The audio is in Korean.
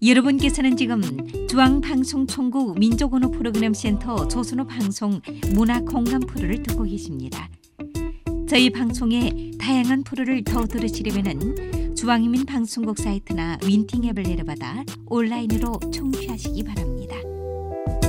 여러분께서는 지금 중앙방송총국 민족언어 프로그램 센터 조선어 방송 문화공감 프로를 듣고 계십니다. 저희 방송의 다양한 프로를 더 들으시려면 중앙인민방송국 사이트나 윈팅 앱을 내려받아 온라인으로 청취하시기 바랍니다.